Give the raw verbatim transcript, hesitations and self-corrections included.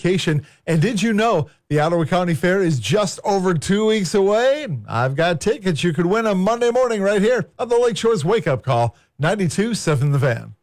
vacation. And did you know the Ottawa County Fair is just over two weeks away? I've got tickets you could win on Monday morning right here on the Lake Shore's Wake Up Call, ninety-two point seven The Van.